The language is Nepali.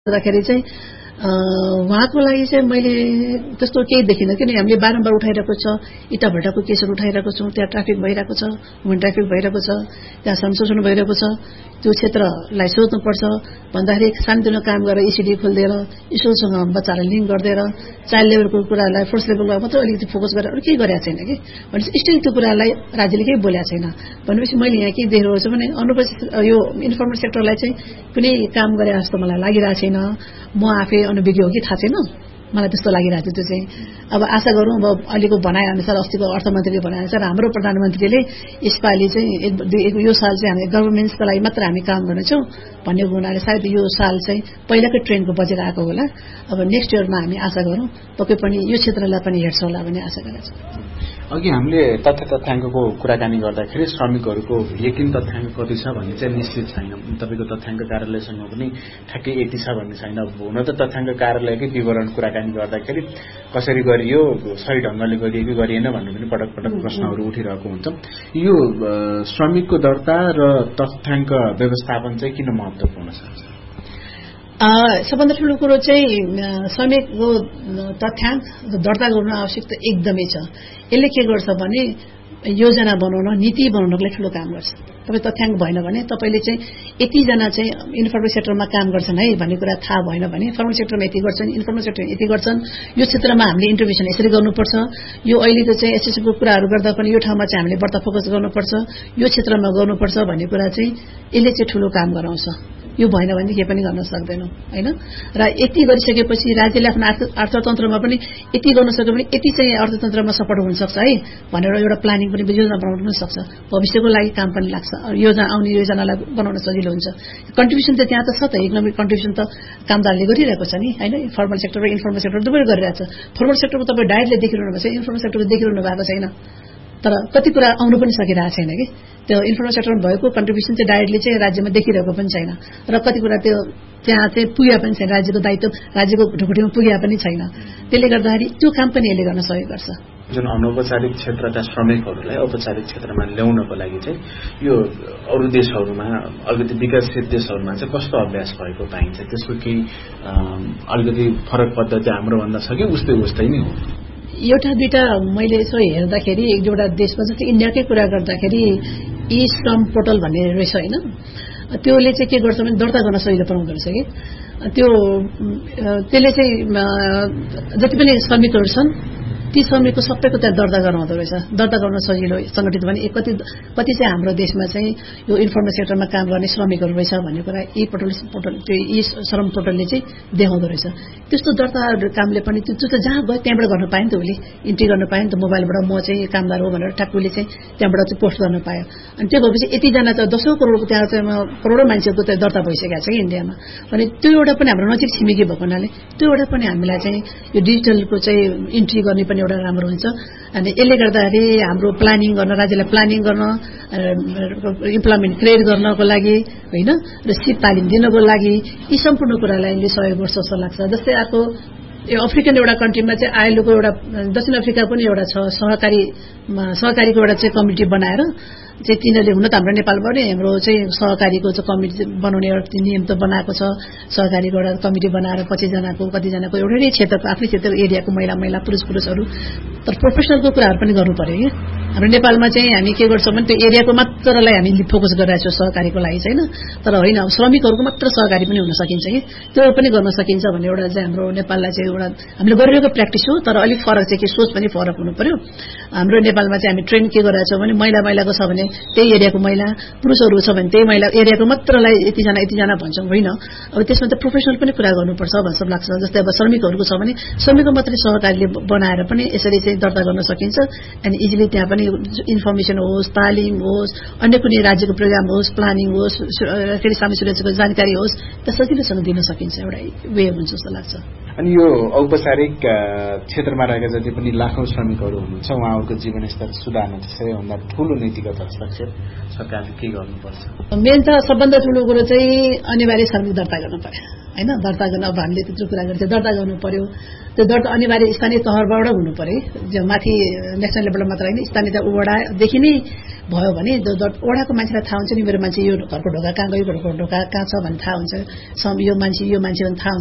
गर्दाखेरि चाहिँ उहाँको लागि चाहिँ मैले त्यस्तो केही देखिनँ किन हामीले बारम्बार उठाइरहेको छ इटाभट्टाको केसहरू उठाइरहेको छौँ त्यहाँ ट्राफिक भइरहेको छ ह्युमन ट्राफिक भइरहेको छ त्यहाँ संशोधन भइरहेको छ त्यो क्षेत्रलाई सोध्नुपर्छ भन्दाखेरि सानोतिनो काम गरेर इसिडी खोलिदिएर स्कुलसँग बच्चालाई लिङ्क गरिदिएर चाइल्ड लेभलको कुरालाई फर्स्ट लेभलमा मात्रै अलिकति फोकस गरेर अरू केही गरेको छैन कि भनेपछि स्टिल त्यो कुरालाई राज्यले केही बोलेको छैन भनेपछि मैले यहाँ के देखेको छु भने यो इन्फर्मल सेक्टरलाई चाहिँ कुनै काम गरे जस्तो मलाई लागिरहेको छैन म आफै अनुभवी हो कि थाहा छैन मलाई त्यस्तो लागिरहेको थियो त्यो चाहिँ अब आशा गरौँ अब अहिलेको भनाइअनुसार अस्तिको अर्थमन्त्रीले भनाइअनुसार हाम्रो प्रधानमन्त्रीले यसपालि चाहिँ यो साल चाहिँ हामी गभर्मेन्ट्सको लागि मात्र हामी काम गर्नेछौँ भनेको हुनाले सायद यो साल चाहिँ पहिलाकै ट्रेनको बजेट आएको होला अब नेक्स्ट इयरमा हामी आशा गरौँ पक्कै पनि यो क्षेत्रलाई पनि हेर्छ होला भन्ने आशा गरेको छु अघि हामीले तथ्याङ्कको कुराकानी गर्दाखेरि श्रमिकहरूको यकिन तथ्याङ्क कति छ भन्ने चाहिँ निश्चित छैन तपाईको तथ्याङ्क कार्यालयसँग पनि ठ्याक्कै यति छ भन्ने छैन हुन त तथ्याङ्क कार्यालयकै विवरण कुराकानी गर्दाखेरि कसरी गरियो सही ढंगले गरियो कि गरिएन भन्ने पनि पटक पटक प्रश्नहरू उठिरहेको हुन्छ यो श्रमिकको दर्ता र तथ्याङ्क व्यवस्थापन चाहिँ किन महत्त्वपूर्ण छ सबभन्दा ठूलो कुरो चाहिँ श्रमिकको तथ्याङ्क दर्ता गर्नु आवश्यक त एकदमै छ यसले के गर्छ भने योजना बनाउन नीति बनाउनको लागि ठूलो काम गर्छ तपाईँ तथ्याङ्क भएन भने तपाईले चाहिँ यतिजना चाहिँ इन्फर्मल सेक्टरमा काम गर्छन् है भन्ने कुरा थाहा भएन भने फर्मल सेक्टरमा यति गर्छन् इन्फर्मल सेक्टरमा यति गर्छन् यो क्षेत्रमा हामीले इन्टरभेन्सन यसरी गर्नुपर्छ यो अहिलेको चाहिँ एसएससीको कुराहरू गर्दा पनि यो ठाउँमा चाहिँ हामीले बढ्ता फोकस गर्नुपर्छ यो क्षेत्रमा गर्नुपर्छ भन्ने कुरा चाहिँ यसले चाहिँ ठूलो काम गराउँछ यो भएन भने के पनि गर्न सक्दैनौ हैन र यति गरिसकेपछि राज्यले आफ्नो अर्थतन्त्रमा पनि यति गर्न सक्यो भने यति चाहिँ अर्थतन्त्रमा सपोर्ट हुन सक्छ है भनेर एउटा प्लानिङ पनि योजना बनाउन पनि सक्छ भविष्यको लागि काम पनि लाग्छ योजना आउने योजनालाई बनाउन सजिलो हुन्छ कन्ट्रिब्युसन त त्यहाँ त छ त इकोनोमिक कन्ट्रिब्युसन त कामदारले गरिरहेको छ नि हैन फर्मल सेक्टर र इन्फर्मल सेक्टर दुवै गरिरहेछ फर्मल सेक्टरको तपाईँ डाइरेक्टली देखिरहनु भएको छ इन्फर्मल सेक्टरको देखिरहनु भएको छैन तर कति कुरा आउनु पनि सकिरहेको छैन कि त्यो इन्फर्मल सेक्टरमा भएको कन्ट्रिब्युसन चाहिँ डाइरेक्टली चाहिँ राज्यमा देखिरहेको पनि छैन र कति कुरा त्यो त्यहाँ चाहिँ पुगे पनि छैन राज्यको दायित्व राज्यको ढुकुटीमा पुगे पनि छैन त्यसले गर्दाखेरि त्यो काम पनि यसले गर्न सहयोग गर्छ जुन अनौपचारिक क्षेत्रका श्रमिकहरूलाई औपचारिक क्षेत्रमा ल्याउनको लागि चाहिँ यो अरू देशहरूमा अलिकति विकसित देशहरूमा चाहिँ कस्तो अभ्यास भएको पाइन्छ त्यसको केही अलिकति फरक पद्धति हाम्रो भन्दा छ कि उस्तै नै हो एउटा दुईटा मैले यसो हेर्दाखेरि एक दुईवटा देशमा जस्तै इन्डियाकै कुरा गर्दाखेरि ई श्रम पोर्टल भन्ने रहेछ हैन त्यसले चाहिँ के गर्छ भने दर्ता गर्न सजिलो बनाउँदो रहेछ कि त्यसले चाहिँ जति पनि श्रमिकहरू छन् ती श्रमिकको सबैको त्यहाँ दर्ता गराउँदो रहेछ दर्ता गर्न सजिलो संगठित भने कति चाहिँ हाम्रो देशमा चाहिँ यो इन्फर्मल सेक्टरमा काम गर्ने श्रमिकहरू रहेछ भन्ने कुरा ई पोर्टल त्यो ई श्रम पोर्टलले चाहिँ देखाउँदो रहेछ त्यस्तो दर्ता कामले पनि त्यो त जहाँ गयो त्यहाँबाट गर्न पायो नि त उसले इन्ट्री गर्न पायो नि त मोबाइलबाट म चाहिँ कामदार हो भनेर ठ्याक्कले चाहिँ त्यहाँबाट चाहिँ पोस्ट गर्न पायो अनि त्यो भएपछि यतिजना चाहिँ 10 करोडको त्यहाँ चाहिँ करोडौं मान्छेको चाहिँ दर्ता भइसकेको छ कि इन्डियामा अनि त्यो एउटा पनि हाम्रो नजिक छिमेकी भएको हुनाले त्यो एउटा पनि हामीलाई चाहिँ यो डिजिटलको चाहिँ इन्ट्री गर्ने पनि एउटा राम्रो हुन्छ अनि यसले गर्दाखेरि हाम्रो प्लानिङ गर्न राज्यलाई प्लानिङ गर्न इम्प्लोइमेन्ट क्रिएट गर्नको लागि हैन र सिप तालिम दिनको लागि यी सम्पूर्ण कुरालाई यसले सहयोग गर्छ जस्तो लाग्छ जस्तै अर्को यो अफ्रिकन एउटा कन्ट्रीमा चाहिँ आइएलओको एउटा दक्षिण अफ्रिका पनि एउटा छ सहकारीको एउटा चाहिँ कमिटी बनाएर चाहिँ तिनीहरूले हुन त हाम्रो नेपालमा पनि हाम्रो चाहिँ सहकारीको चाहिँ कमिटी बनाउने एउटा नियम त बनाएको छ सहकारीको एउटा कमिटी बनाएर 25 जनाको कतिजनाको एउटै क्षेत्रको आफ्नै क्षेत्र एरियाको महिला पुरुषहरू तर प्रोफेसनलको कुराहरू पनि गर्नु पर्यो कि हाम्रो नेपालमा चाहिँ हामी के गर्छौँ भने त्यो एरियाको मात्रलाई हामी फोकस गरिरहेको छौँ सहकारीको लागि छैन तर होइन श्रमिकहरूको मात्र सहकारी पनि हुन सकिन्छ कि त्यो पनि गर्न सकिन्छ भन्ने एउटा चाहिँ हाम्रो नेपाललाई चाहिँ एउटा हामीले गरिरहेको प्र्याक्टिस हो तर अलिक फरक चाहिँ के सोच पनि फरक हुनु पर्यो हाम्रो नेपालमा चाहिँ हामी ट्रेन के गरिरहेको छौँ भने महिलाको छ भने त्यही एरियाको महिला पुरुषहरू छ भने त्यही महिला एरियाको मात्रलाई यतिजना भन्छौँ होइन अब त्यसमा त प्रोफेसनल पनि कुरा गर्नुपर्छ भन्ने लाग्छ जस्तै अब श्रमिकहरूको छ भने श्रमिकको मात्रै सहकारीले बनाएर पनि यसरी चाहिँ दर्ता गर्न सकिन्छ अनि इजिली त्यहाँ पनि इन्फर्मेसन होस् तालिम होस् अन्य कुनै राज्यको प्रोग्राम होस् प्लानिङ होस् फेरि सामाजिक सुरक्षाको जानकारी होस् त सजिलोसँग दिन सकिन्छ एउटा वे हुन्छ जस्तो लाग्छ अनि यो औपचारिक क्षेत्रमा रहेका जति पनि लाखौं श्रमिकहरू हुनुहुन्छ उहाँहरूको जीवनस्तर सुधार्न चाहिँ सबैभन्दा ठूलो नीतिगत हस्तक्षेप सरकारले के गर्नुपर्छ मेन त सबभन्दा ठूलो कुरो चाहिँ अनिवार्य श्रमिक दर्ता गर्नु पर्यो हैन दर्ता गर्न अब हामीले त्यत्रो कुरा गर्छ दर्ता गर्नु पर्यो त्यो दर्ता अनिवार्य स्थानीय तहबाट हुनु पर्यो जो माथि नेशनल लेभलमा मात्र हैन स्थानीय तहबाट देखि नै भयो भने ओडाको मान्छेलाई थाहा हुन्छ नि मेरो मान्छे यो घरको ढोका कहाँ गयो घरको ढोका कहाँ छ भन्ने थाहा हुन्छ यो मान्छे भने थाहा हुन्छ